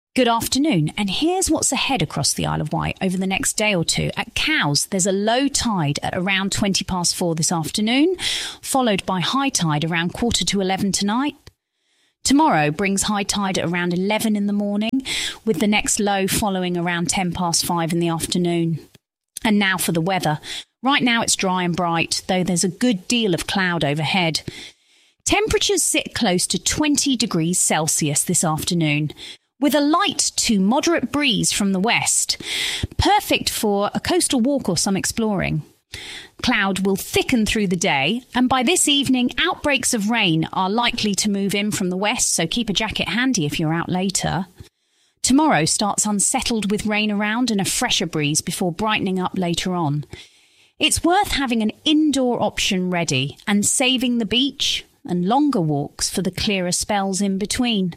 Good afternoon, and here's what's ahead across the Isle of Wight over the next day or two. At Cowes, there's a low tide at around 4:20 this afternoon, followed by high tide around 11:15 tonight. Tomorrow brings high tide at around 11 in the morning, with the next low following around 5:10 in the afternoon. And now for the weather. Right now it's dry and bright, though there's a good deal of cloud overhead. Temperatures sit close to 20 degrees Celsius this afternoon, with a light to moderate breeze from the west, perfect for a coastal walk or some exploring. Cloud will thicken through the day, and by this evening, outbreaks of rain are likely to move in from the west, so keep a jacket handy if you're out later. Tomorrow starts unsettled with rain around and a fresher breeze before brightening up later on. It's worth having an indoor option ready and saving the beach and longer walks for the clearer spells in between.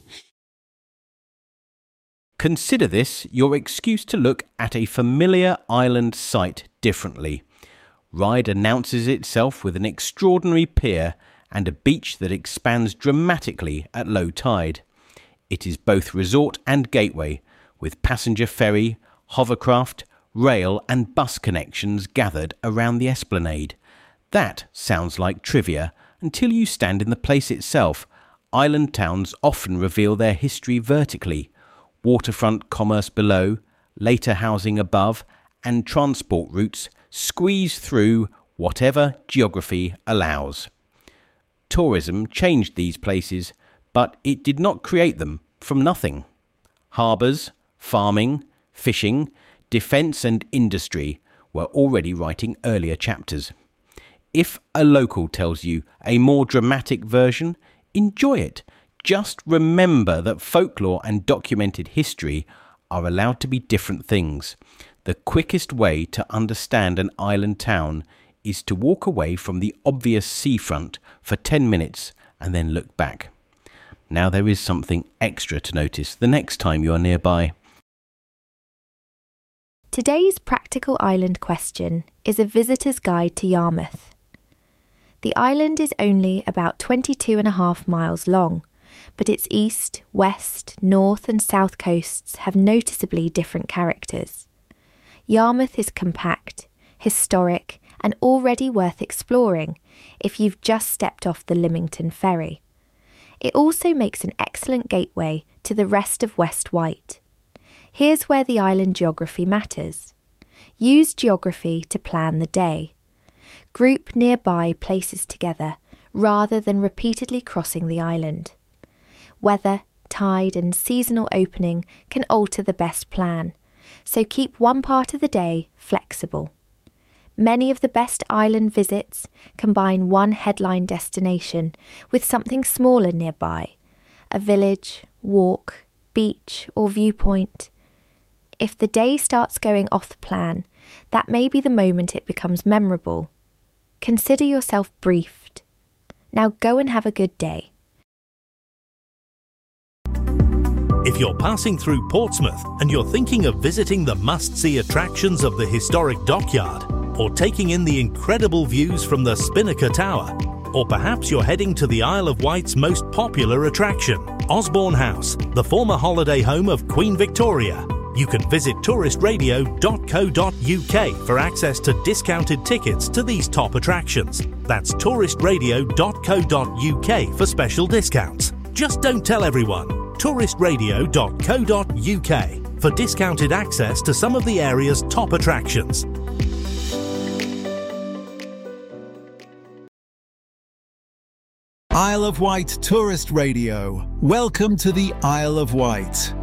Consider this your excuse to look at a familiar island site differently. Ryde announces itself with an extraordinary pier and a beach that expands dramatically at low tide. It is both resort and gateway, with passenger ferry, hovercraft, rail and bus connections gathered around the esplanade. That sounds like trivia until you stand in the place itself. Island towns often reveal their history vertically. Waterfront commerce below, later housing above, and transport routes squeeze through whatever geography allows. Tourism changed these places, but it did not create them from nothing. Harbours, farming, fishing, defence and industry were already writing earlier chapters. If a local tells you a more dramatic version, enjoy it. Just remember that folklore and documented history are allowed to be different things. The quickest way to understand an island town is to walk away from the obvious seafront for 10 minutes and then look back. Now there is something extra to notice the next time you are nearby. Today's practical island question is a visitor's guide to Yarmouth. The island is only about 22.5 miles long, but its east, west, north and south coasts have noticeably different characters. Yarmouth is compact, historic and already worth exploring if you've just stepped off the Lymington ferry. It also makes an excellent gateway to the rest of West Wight. Here's where the island geography matters. Use geography to plan the day. Group nearby places together rather than repeatedly crossing the island. Weather, tide and seasonal opening can alter the best plan, so keep one part of the day flexible. Many of the best island visits combine one headline destination with something smaller nearby, a village, walk, beach or viewpoint. If the day starts going off the plan, that may be the moment it becomes memorable. Consider yourself briefed. Now go and have a good day. If you're passing through Portsmouth and you're thinking of visiting the must-see attractions of the historic dockyard, or taking in the incredible views from the Spinnaker Tower, or perhaps you're heading to the Isle of Wight's most popular attraction, Osborne House, the former holiday home of Queen Victoria, you can visit touristradio.co.uk for access to discounted tickets to these top attractions. That's touristradio.co.uk for special discounts. Just don't tell everyone. touristradio.co.uk for discounted access to some of the area's top attractions. Isle of Wight Tourist Radio. Welcome to the Isle of Wight.